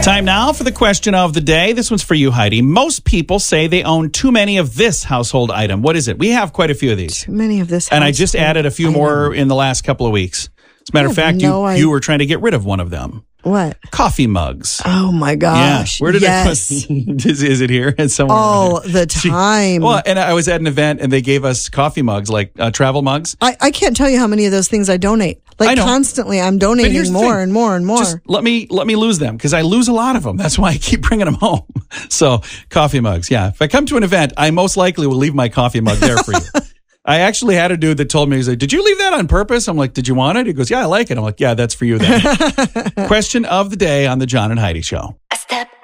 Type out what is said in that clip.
Time now for the question of the day. This one's for you, Heidi. Most people say they own too many of this household item. What is it? We have quite a few of these. Too many of this. And I just added a few more in the last couple of weeks. As a matter of fact, you were trying to get rid of one of them. What? Coffee mugs. Oh, my gosh. Yeah. Where did yes. it is it here? It's somewhere. All the time. Well, and I was at an event and they gave us coffee mugs, like travel mugs. I can't tell you how many of those things I donate. Like constantly, I'm donating more and more and more. Just let me lose them because I lose a lot of them. That's why I keep bringing them home. So coffee mugs, yeah. If I come to an event, I most likely will leave my coffee mug there for you. I actually had a dude that told me, he's like, did you leave that on purpose? I'm like, did you want it? He goes, yeah, I like it. I'm like, yeah, that's for you then. Question of the day on the John and Heidi Show.